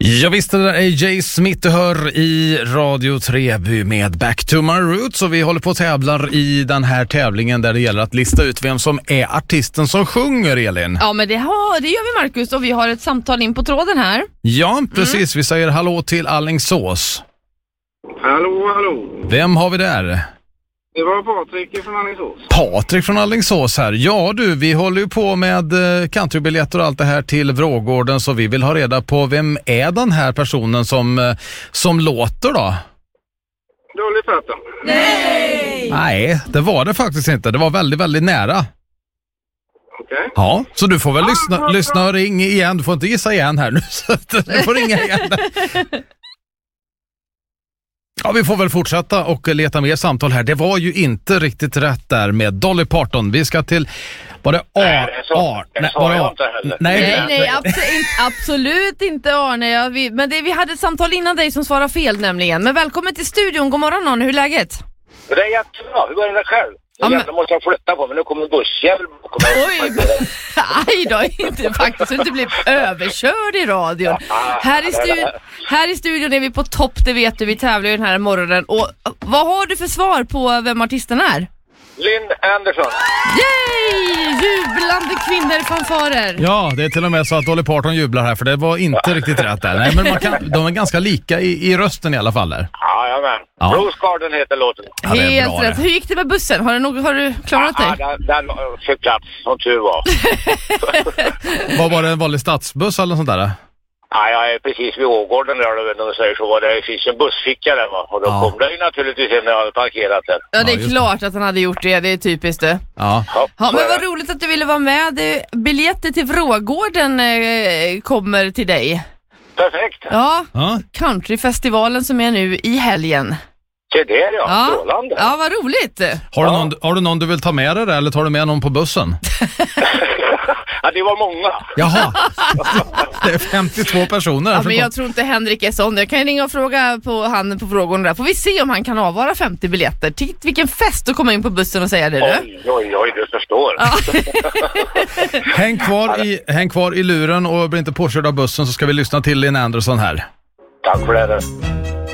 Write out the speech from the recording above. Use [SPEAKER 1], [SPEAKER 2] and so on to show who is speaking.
[SPEAKER 1] Jag visste det där är Jay Smith du hör i Radio Treby med Back to My Roots, och vi håller på att tävlar i den här tävlingen där det gäller att lista ut vem som är artisten som sjunger, Elin.
[SPEAKER 2] Ja, men det gör vi, Marcus, och vi har ett samtal in på tråden här.
[SPEAKER 1] Ja, precis. Vi säger hallå till Alingsås.
[SPEAKER 3] Hallå.
[SPEAKER 1] Vem har vi där?
[SPEAKER 3] Det var Patrik från Alingsås.
[SPEAKER 1] Patrik från Alingsås här. Ja du, vi håller ju på med countrybiljetter och allt det här till Vrågården, så vi vill ha reda på vem är den här personen som låter då?
[SPEAKER 3] Dolly Parton.
[SPEAKER 1] Nej, det var det faktiskt inte. Det var väldigt, väldigt nära.
[SPEAKER 3] Okej.
[SPEAKER 1] Ja, så du får väl lyssna och ring igen. Du får inte gissa igen här nu. Så du får ringa igen. Ja, vi får väl fortsätta och leta mer samtal här. Det var ju inte riktigt rätt där med Dolly Parton. Vi ska till... Var det
[SPEAKER 2] Nej, absolut inte Arne. Men vi hade ett samtal innan dig som svarade fel nämligen. Men välkommen till studion. God morgon Arne, hur är läget?
[SPEAKER 4] Det är jättebra, hur går det själv? Jag måste jag flytta på, men nu kommer bussjävel bakom mig.
[SPEAKER 2] Oj, aj då, inte faktiskt inte bli överkörd i radion. Här i studion är vi på topp, det vet du, vi tävlar ju den här morgonen. Och vad har du för svar på vem artisten är?
[SPEAKER 4] Lynn Anderson.
[SPEAKER 2] Yay! Jublande kvinnor, fanfarer.
[SPEAKER 1] Ja, det är till och med så att Dolly Parton jublar här, för det var inte riktigt rätt där. Nej, men de är ganska lika i rösten i alla fall där.
[SPEAKER 4] Ja. Rose Garden heter låten.
[SPEAKER 1] Ja,
[SPEAKER 2] helt rätt. Hur gick det med bussen? Har du klarat dig?
[SPEAKER 4] Ja, den fick plats, som tur var.
[SPEAKER 1] Vad var det, en vanlig stadsbuss eller sånt där?
[SPEAKER 4] Ja, jag är precis vid Ågården där, och säger så, det finns en bussficka där, va? Och då kom det ju naturligtvis när jag hade parkerat den.
[SPEAKER 2] Ja, det är klart att han hade gjort det, det är typiskt det.
[SPEAKER 1] Ja,
[SPEAKER 2] men vad roligt att du ville vara med. Biljetter till Vrågården kommer till dig.
[SPEAKER 4] Perfekt.
[SPEAKER 2] Ja, countryfestivalen som är nu i helgen.
[SPEAKER 4] Det är det, ja. Strålande.
[SPEAKER 2] Ja, vad roligt.
[SPEAKER 1] Har du någon du vill ta med dig där, eller tar du med någon på bussen?
[SPEAKER 4] Ja, det var många.
[SPEAKER 1] Jaha, det är 52 personer.
[SPEAKER 2] Ja, men jag tror inte Henrik är sån. Jag kan ringa och fråga han på frågorna där. Får vi se om han kan avvara 50 biljetter. Titt vilken fest att komma in på bussen och säga det, du.
[SPEAKER 4] Oj, du förstår. Ja.
[SPEAKER 1] Häng kvar i luren och bli inte påkörd av bussen, så ska vi lyssna till Lynn Anderson här.
[SPEAKER 4] Tack för det.